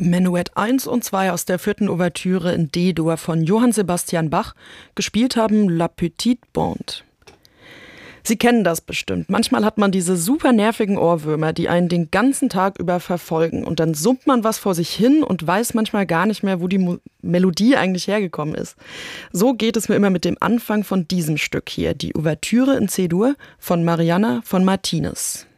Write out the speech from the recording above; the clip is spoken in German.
Menuett 1 und 2 aus der 4. Ouvertüre in D-Dur von Johann Sebastian Bach, gespielt haben La Petite Bande. Sie kennen das bestimmt. Manchmal hat man diese super nervigen Ohrwürmer, die einen den ganzen Tag über verfolgen. Und dann summt man was vor sich hin und weiß manchmal gar nicht mehr, wo die Melodie eigentlich hergekommen ist. So geht es mir immer mit dem Anfang von diesem Stück hier, die Ouvertüre in C-Dur von Marianna von Martinez.